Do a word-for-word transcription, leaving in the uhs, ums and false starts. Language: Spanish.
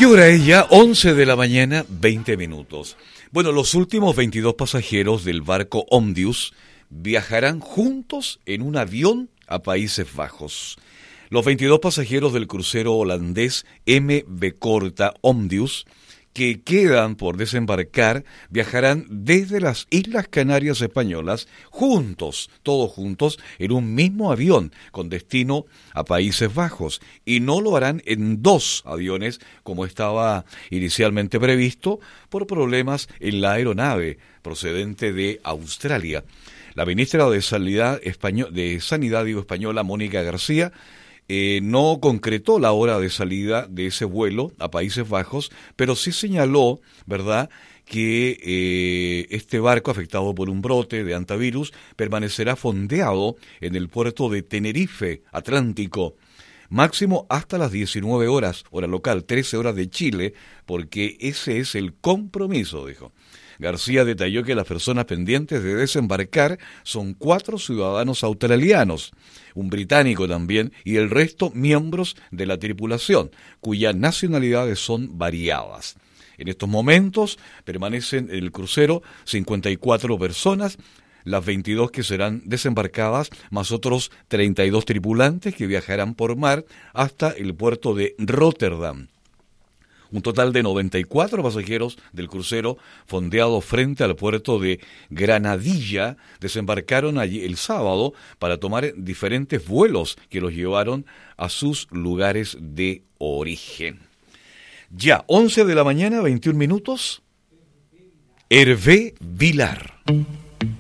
¿Qué hora es ya? once de la mañana, veinte minutos. Bueno, los últimos veintidós pasajeros del barco Omdius viajarán juntos en un avión a Países Bajos. Los veintidós pasajeros del crucero holandés M V Corta Omdius, que quedan por desembarcar, viajarán desde las Islas Canarias Españolas, juntos, todos juntos, en un mismo avión, con destino a Países Bajos, y no lo harán en dos aviones, como estaba inicialmente previsto, por problemas en la aeronave procedente de Australia. La ministra de Sanidad, español, de Sanidad digo, española, Mónica García, Eh, no concretó la hora de salida de ese vuelo a Países Bajos, pero sí señaló, ¿verdad?, que eh, este barco afectado por un brote de hantavirus permanecerá fondeado en el puerto de Tenerife, Atlántico, máximo hasta las diecinueve horas, hora local, trece horas de Chile, porque ese es el compromiso, dijo. García detalló que las personas pendientes de desembarcar son cuatro ciudadanos australianos, un británico también, y el resto miembros de la tripulación, cuyas nacionalidades son variadas. En estos momentos permanecen en el crucero cincuenta y cuatro personas, las veintidós que serán desembarcadas, más otros treinta y dos tripulantes que viajarán por mar hasta el puerto de Rotterdam. Un total de noventa y cuatro pasajeros del crucero fondeado frente al puerto de Granadilla desembarcaron allí el sábado para tomar diferentes vuelos que los llevaron a sus lugares de origen. Ya, once de la mañana, veintiún minutos. Hervé Vilar.